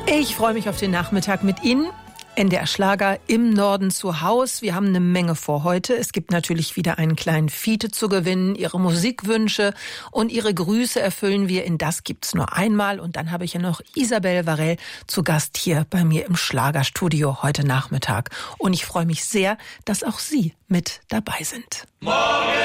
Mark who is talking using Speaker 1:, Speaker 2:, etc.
Speaker 1: Ich freue mich auf den Nachmittag mit Ihnen. NDR Schlager im Norden zu Haus. Wir haben eine Menge vor heute. Es gibt natürlich wieder einen kleinen Fiete zu gewinnen. Ihre Musikwünsche und Ihre Grüße erfüllen wir in Das gibt's nur einmal. Und dann habe ich ja noch Isabel Varell zu Gast hier bei mir im Schlagerstudio heute Nachmittag. Und ich freue mich sehr, dass auch Sie mit dabei sind.
Speaker 2: Morgen